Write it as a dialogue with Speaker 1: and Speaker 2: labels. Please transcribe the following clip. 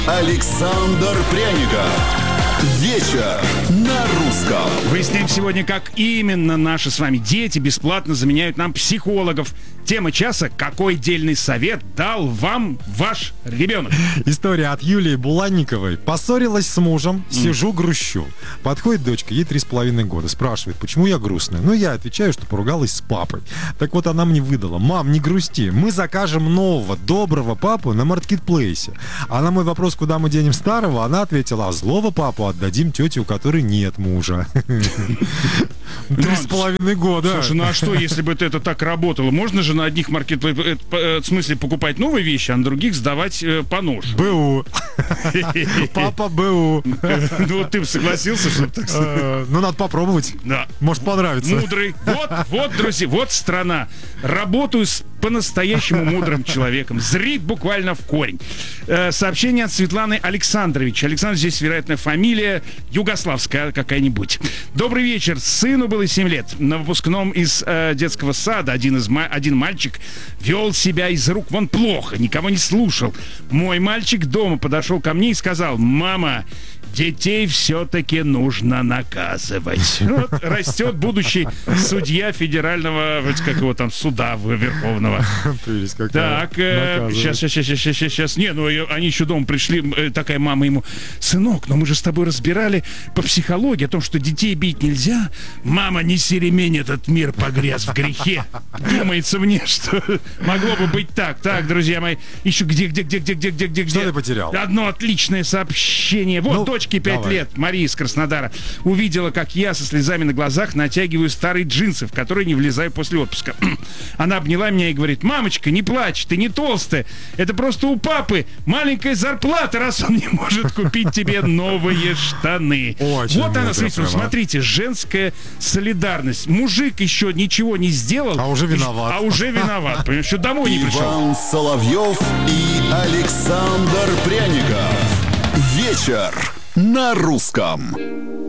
Speaker 1: Александр Пряников. Вечер на русском.
Speaker 2: Выясняем сегодня, как именно наши с вами дети бесплатно заменяют нам психологов. Тема часа: какой дельный совет дал вам ваш ребенок?
Speaker 3: История от Юлии Буланниковой. Поссорилась с мужем, сижу, грущу. Подходит дочка, ей 3,5 года. Спрашивает, почему я грустная? Ну, я отвечаю, что поругалась с папой. Так вот, она мне выдала: мам, не грусти, мы закажем нового, доброго папу на маркетплейсе. А на мой вопрос, куда мы денем старого, она ответила: а злого папу отдадим тете, у которой нет мужа. 3,5 года.
Speaker 2: Слушай, ну а что, если бы это так работало? Можно же на одних маркетплейсах, в смысле, покупать новые вещи, а на других сдавать по нож?
Speaker 3: БУ. Папа БУ.
Speaker 2: Ну вот ты бы согласился, чтобы так сказать?
Speaker 3: Ну, надо попробовать.
Speaker 2: Да.
Speaker 3: Может, понравится.
Speaker 2: Мудрый. Вот, друзья, вот страна. Работаю с по-настоящему мудрым человеком. Зрит буквально в корень. Сообщение от Светланы Александровича. Александр здесь, вероятно, фамилия югославская какая-нибудь. Добрый вечер. Сыну было 7 лет. На выпускном из детского сада один мальчик вел себя из рук вон плохо, никого не слушал. Мой мальчик дома подошел ко мне и сказал: мама, детей все-таки нужно наказывать. Вот растет будущий судья федерального, как его там, суда Верховного. Так, сейчас. Не, ну они еще дома пришли, такая мама ему: сынок, но мы же с тобой разбирали по психологии о том, что детей бить нельзя. Мама, неси ремень, этот мир погряз в грехе. Думается мне, что могло бы быть так. Так, друзья мои, еще где?
Speaker 3: Что ты потерял?
Speaker 2: Одно отличное сообщение. Вот, дочке 5 лет, Мария из Краснодара, увидела, как я со слезами на глазах натягиваю старые джинсы, в которые не влезаю после отпуска. Она обняла меня и говорит: мамочка, не плачь, ты не толстая. Это просто у папы маленькая зарплата, раз он не может купить тебе новые штаны.
Speaker 3: Очень
Speaker 2: вот она,
Speaker 3: мудро,
Speaker 2: смотрите, женская солидарность. Мужик еще ничего не сделал.
Speaker 3: А уже виноват.
Speaker 2: Понимаешь, что домой не пришел.
Speaker 1: Иван Соловьев и Александр Пряников. Вечер на русском.